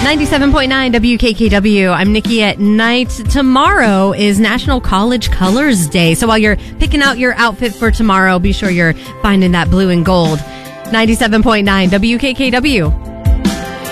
97.9 WKKW. I'm Nikki at Night. Tomorrow is National College Colors Day. So while you're picking out your outfit for tomorrow, be sure you're finding that blue and gold. 97.9 WKKW.